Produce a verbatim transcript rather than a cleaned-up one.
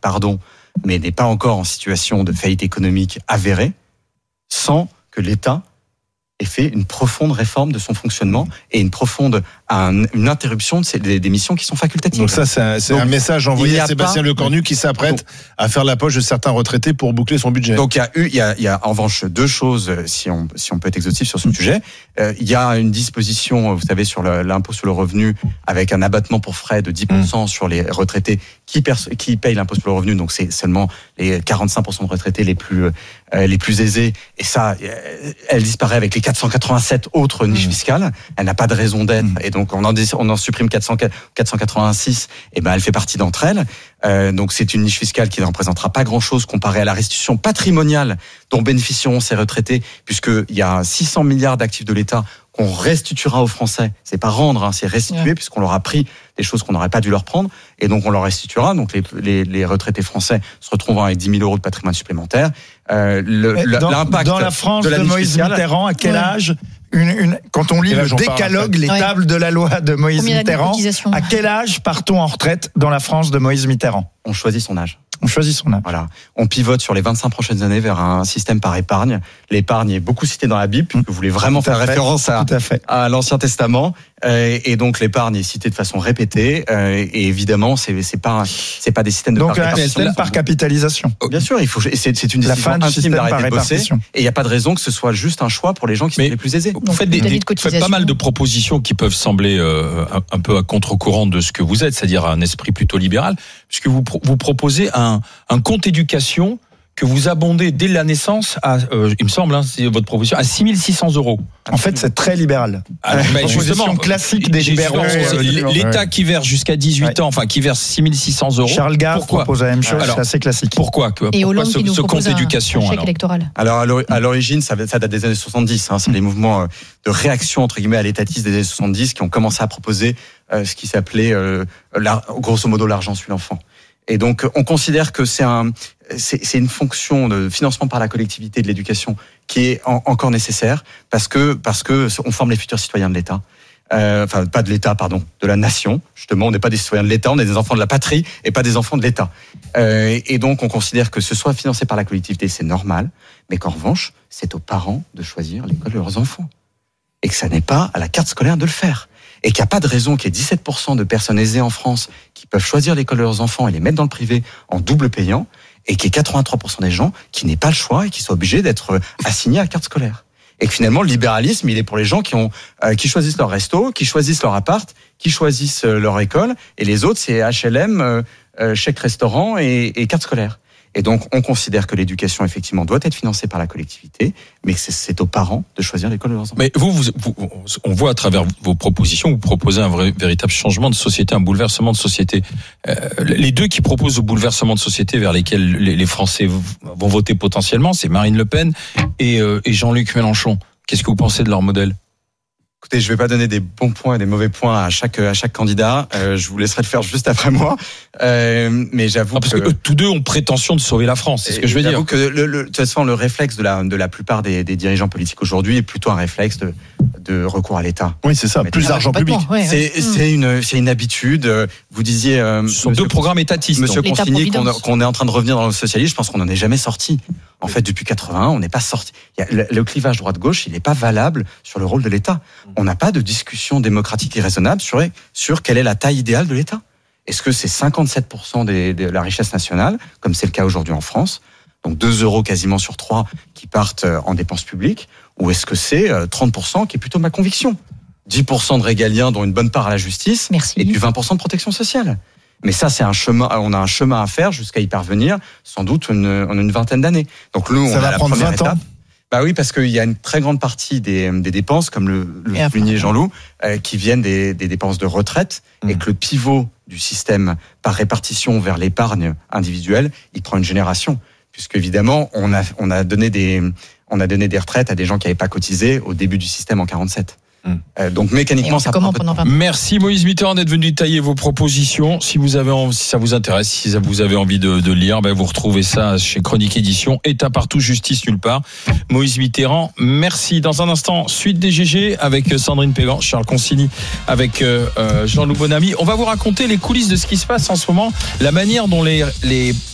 pardon, mais n'est pas encore en situation de faillite économique avérée, sans que l'État ait fait une profonde réforme de son fonctionnement et une profonde un, une interruption de ces, des, des missions qui sont facultatives. Donc ça, c'est un, c'est donc, un message envoyé à Sébastien pas... Lecornu qui s'apprête donc, à faire la poche de certains retraités pour boucler son budget. Donc il y a eu, il y a, il y a en revanche deux choses, si on, si on peut être exhaustif sur ce mmh. sujet. Euh, il y a une disposition, vous savez, sur le, l'impôt sur le revenu avec un abattement pour frais de dix pour cent mmh. sur les retraités qui, perso- qui payent l'impôt sur le revenu. Donc c'est seulement les quarante-cinq pour cent de retraités les plus, euh, les plus aisés. Et ça, elle disparaît avec les quatre cent quatre-vingt-sept autres niches mmh. fiscales. Elle n'a pas de raison d'être. Mmh. Et donc on en, on en supprime quatre cents, quatre cent quatre-vingt-six. Et ben elle fait partie d'entre elles. Euh, donc c'est une niche fiscale qui ne représentera pas grand-chose comparée à la restitution patrimoniale dont bénéficieront ces retraités, puisqu'il y a six cents milliards d'actifs de l'État qu'on restituera aux Français. C'est pas rendre, hein, c'est restituer, ouais. puisqu'on leur a pris des choses qu'on n'aurait pas dû leur prendre, et donc on leur restituera. Donc les, les, les retraités français se retrouveront avec dix mille euros de patrimoine supplémentaire. Euh, le, dans, l'impact dans la France de, la de Moïse fiscale, Mitterrand, à quel ouais. âge une, une, quand on lit le décalogue, les ouais. tables de la loi de Moïse Combien Mitterrand, à quel âge part-on en retraite dans la France de Moïse Mitterrand ? On choisit son âge. On choisit son âge. Voilà. On pivote sur les vingt-cinq prochaines années vers un système par épargne. L'épargne est beaucoup citée dans la Bible, puisque vous voulez vraiment faire fait, référence à, à, à l'Ancien Testament. Euh, et donc l'épargne est citée de façon répétée. Euh, et évidemment, c'est, c'est pas, c'est pas des systèmes de donc par un système par capitalisation. Bien sûr, il faut. C'est, c'est une décision intime d'arrêter de bosser. Et il n'y a pas de raison que ce soit juste un choix pour les gens qui Mais sont les plus aisés. Vous faites, des, des, vous faites pas mal de propositions qui peuvent sembler euh, un, un peu à contre-courant de ce que vous êtes, c'est-à-dire un esprit plutôt libéral, puisque vous vous proposez un, un compte éducation que vous abondez dès la naissance à, euh, il me semble, hein, c'est votre proposition, à six mille six cents euros. En fait, c'est très libéral. Alors, ben, justement, classique des libéraux. Euh, L'État ouais. qui verse jusqu'à dix-huit ouais. ans, enfin, qui verse six mille six cents euros. Charles Gard propose la même chose, alors, c'est assez classique. Pourquoi, pourquoi Et Hollande ce, qui nous ce compte un, éducation un chèque alors électoral. Alors, à l'origine, ça, ça date des années soixante-dix, hein, c'est les mouvements de réaction, entre guillemets, à l'étatisme des années soixante-dix qui ont commencé à proposer euh, ce qui s'appelait, euh, grosso modo, l'argent suit l'enfant. Et donc, on considère que c'est un, c'est, c'est une fonction de financement par la collectivité de l'éducation qui est en, encore nécessaire parce que parce que on forme les futurs citoyens de l'État. Euh, enfin, pas de l'État, pardon, de la nation. Justement, on n'est pas des citoyens de l'État, on est des enfants de la patrie et pas des enfants de l'État. Euh, et donc, on considère que ce soit financé par la collectivité, c'est normal, mais qu'en revanche, c'est aux parents de choisir l'école de leurs enfants et que ça n'est pas à la carte scolaire de le faire. Et qu'il n'y a pas de raison qu'il y ait dix-sept pour cent de personnes aisées en France qui peuvent choisir l'école de leurs enfants et les mettre dans le privé en double payant, et qu'il y ait quatre-vingt-trois pour cent des gens qui n'aient pas le choix et qui soient obligés d'être assignés à carte scolaire. Et que finalement, le libéralisme, il est pour les gens qui ont, euh, qui choisissent leur resto, qui choisissent leur appart, qui choisissent leur école, et les autres, c'est H L M, euh, euh, chèque restaurant et, et carte scolaire. Et donc, on considère que l'éducation, effectivement, doit être financée par la collectivité, mais que c'est, c'est aux parents de choisir l'école de leurs enfants. Mais vous, vous, vous, on voit à travers vos propositions, vous proposez un vrai, véritable changement de société, un bouleversement de société. Euh, les deux qui proposent le bouleversement de société vers lesquels les, les Français vont voter potentiellement, c'est Marine Le Pen et, euh, et Jean-Luc Mélenchon. Qu'est-ce que vous pensez de leur modèle ? Écoutez, je vais pas donner des bons points et des mauvais points à chaque à chaque candidat. Euh, je vous laisserai le faire juste après moi. Euh, mais j'avoue ah, parce que, que eux, tous deux ont prétention de sauver la France. C'est ce que je veux j'avoue dire. Que le, le, de toute façon, le réflexe de la de la plupart des, des dirigeants politiques aujourd'hui est plutôt un réflexe de de recours à l'État. Oui, c'est ça. Mais plus d'argent public. Ouais, c'est ouais. c'est une c'est une habitude. Vous disiez. Euh, Ce sont deux programmes étatistes. Monsieur Consigny, qu'on, qu'on est en train de revenir dans le socialisme. Je pense qu'on n'en est jamais sorti. En fait, depuis quatre-vingt-un, on n'est pas sorti. Il y a le, le clivage droite-gauche, il n'est pas valable sur le rôle de l'État. On n'a pas de discussion démocratique et raisonnable sur, sur quelle est la taille idéale de l'État. Est-ce que c'est cinquante-sept pour cent des, de la richesse nationale, comme c'est le cas aujourd'hui en France, donc deux euros quasiment sur trois qui partent en dépenses publiques, ou est-ce que c'est trente pour cent qui est plutôt ma conviction ? dix pour cent de régaliens, dont une bonne part à la justice, Merci. Et du vingt pour cent de protection sociale. Mais ça, c'est un chemin. On a un chemin à faire jusqu'à y parvenir, sans doute une, en une vingtaine d'années. Donc nous, ça on va a la prendre première vingt ans. étape. Bah oui, parce qu'il y a une très grande partie des, des dépenses, comme le, le soulignait Jean-Loup, euh, qui viennent des, des dépenses de retraite, mmh. et que le pivot du système par répartition vers l'épargne individuelle, il prend une génération, puisque évidemment, on a on a donné des on a donné des retraites à des gens qui n'avaient pas cotisé au début du système en quarante-sept. Mmh. Euh, donc mécaniquement, ça prend un peu de temps. Merci Moïse Mitterrand d'être venu détailler vos propositions. Si vous avez envie, si ça vous intéresse, si ça vous avez envie de, de lire, ben vous retrouvez ça chez Chronique Édition. État partout, justice nulle part. Moïse Mitterrand, merci. Dans un instant, suite des G G avec Sandrine Pégan, Charles Consigny avec euh, Jean-Loup Bonamy. On va vous raconter les coulisses de ce qui se passe en ce moment, la manière dont les les